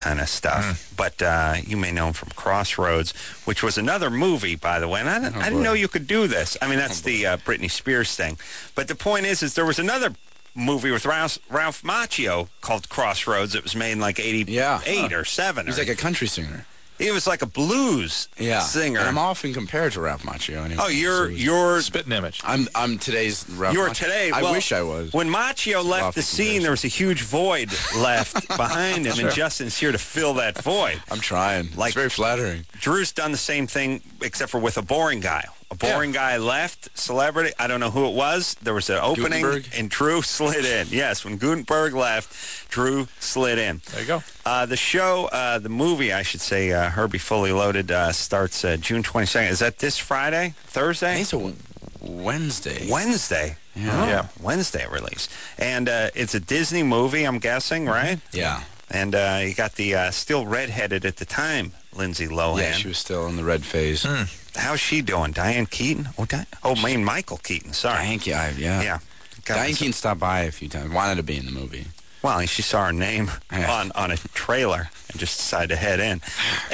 kind of stuff. But you may know him from Crossroads, which was another movie, by the way. And I didn't know you could do this. I mean, that's the Britney Spears thing. But the point is there was another movie with Ralph Macchio called Crossroads. It was made in like 88 or 7. He's like a country singer. He was like a blues singer. And I'm often compared to Ralph Macchio. Anyway. Oh, you're spitting image. I'm today's Ralph. You're Macchio. today. I Well, wish I was. When Macchio left the scene, there was a huge void left behind him, and Justin's here to fill that void. I'm trying. It's very flattering. Drew's done the same thing, except for with a boring guy. A boring guy left, celebrity. I don't know who it was. There was an opening, and Drew slid in. Yes, when Gutenberg left, Drew slid in. There you go. The show, the movie, I should say, Herbie Fully Loaded, starts June 22nd. Is that this Friday? Thursday? I think it's a Wednesday. Wednesday. Yeah. Wednesday release. And it's a Disney movie, I'm guessing, right? Yeah. And you got the still redheaded at the time, Lindsay Lohan. Yeah, she was still in the red phase. How's she doing? Diane Keaton? Michael Keaton, sorry. Diane Keaton, yeah. Diane Keaton stopped by a few times. Wanted to be in the movie. Well, she saw her name on a trailer and just decided to head in.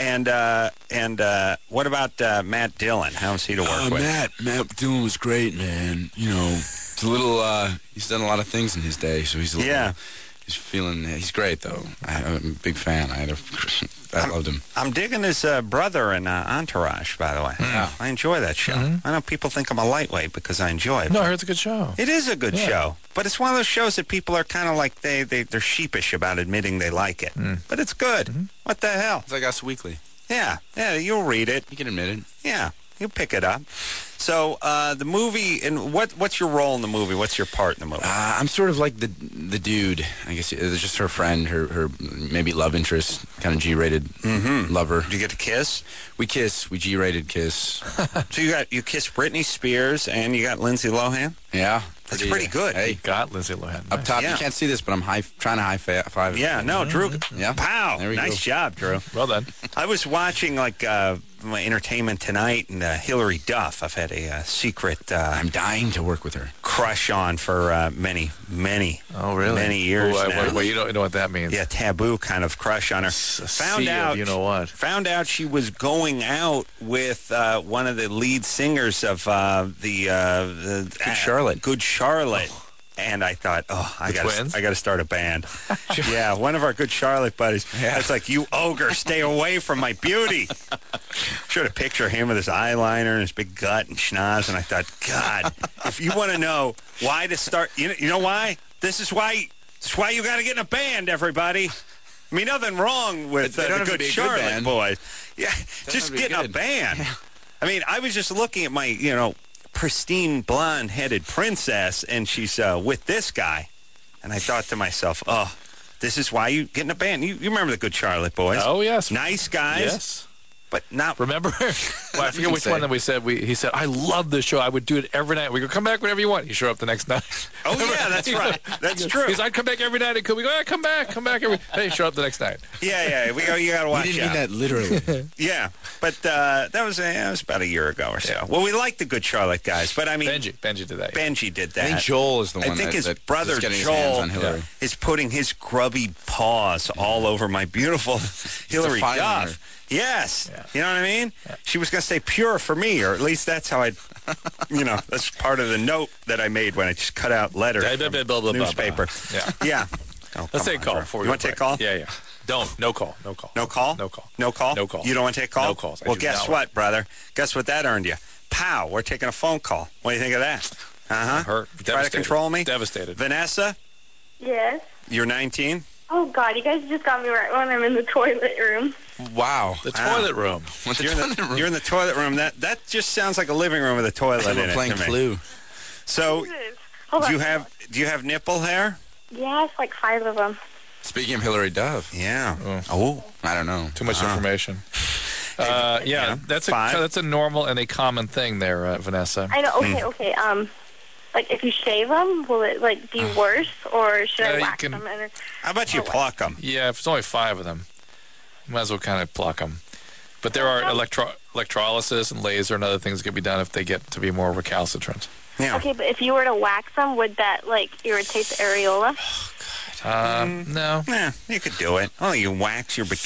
And what about Matt Dillon? How's he to work with? Matt Dillon was great, man. You know, it's a little. He's done a lot of things in his day, so he's a little. He's great though. I'm a big fan. I loved him. I'm digging his brother in Entourage, by the way. Yeah. I enjoy that show. I know people think I'm a lightweight because I enjoy it. No, I heard it's a good show. It is a good show, but it's one of those shows that people are kind of like they're sheepish about admitting they like it. But it's good. What the hell? It's like Us Weekly. Yeah, you'll read it. You can admit it. Yeah, you'll pick it up. So the movie, and what's your role in the movie? What's your part in the movie? I'm sort of like the dude. I guess it's just her friend, her maybe love interest, kind of G-rated lover. Did you get to kiss? We kiss. We G-rated kiss. So you kissed Britney Spears and you got Lindsay Lohan? Yeah. That's pretty good. Hey, got Lindsay Lohan. Up top, you can't see this, but I'm trying to high five. Yeah, no, Drew. Yeah. Pow. Nice job, Drew. Well done. I was watching my Entertainment Tonight, and Hillary Duff. I've had a secret. I'm dying to work with her. Crush on for many years now. Well, you don't know what that means. Yeah, taboo kind of crush on her. Found out she was going out with one of the lead singers of the Good Charlotte. Good Charlotte. And I thought, I got to start a band. Yeah, one of our Good Charlotte buddies. Yeah. It's like, you ogre, stay away from my beauty. Sure to picture him with his eyeliner and his big gut and schnoz. And I thought, God, if you want to know why to start, you know why? This is why you got to get in a band, everybody. I mean, nothing wrong with the Good Charlotte boys. Yeah, just get in a band. Yeah. I mean, I was just looking at my, pristine blonde-headed princess, and she's with this guy. And I thought to myself, this is why you get in a band. You remember the Good Charlotte boys? Oh, yes. Nice guys. Yes. But not... Remember? Well, I forget which one that we said. He said, I love this show. I would do it every night. We go, come back whenever you want. You show up the next night. Oh, yeah, that's right. That's true. I'd come back every night. We go, yeah, come back. Hey, show up the next night. Yeah. We go, you got to watch out. You didn't mean that literally. Yeah, but that was about a year ago or so. Yeah. Well, we like the Good Charlotte guys, but I mean... Benji did that. Benji did that. I think Joel is the one I think his that brother Joel is putting his grubby paws all over my beautiful Hillary Duff. Yes. Yeah. You know what I mean? Yeah. She was going to say pure for me, or at least that's how that's part of the note that I made when I just cut out letters from newspaper. Yeah. Oh, let's take a call. You want to take a call? Yeah. Don't. No call. No call? No call. No call? No call. You don't want to take a call? No calls. Well, guess what, brother? Guess what that earned you? Pow. We're taking a phone call. What do you think of that? Hurt. Try to control me? Devastated. Vanessa? Yes. You're 19? Oh, God, you guys just got me right when I'm in the toilet room. Wow. The toilet room. You're in the toilet room. That just sounds like a living room with a toilet in it. We're playing Clue. So, do you have nipple hair? Yes, like 5 of them. Speaking of Hillary Duff. Yeah. I don't know. Too much information. That's a normal and a common thing there, Vanessa. I know. Okay. Like, if you shave them, will it, be worse, or should I wax them? How about you pluck them? Yeah, if it's only 5 of them, you might as well kind of pluck them. But there are electrolysis and laser and other things that can be done if they get to be more recalcitrant. Yeah. Okay, but if you were to wax them, would that, irritate the areola? No. Yeah, you could do it. Oh, you wax your bikini.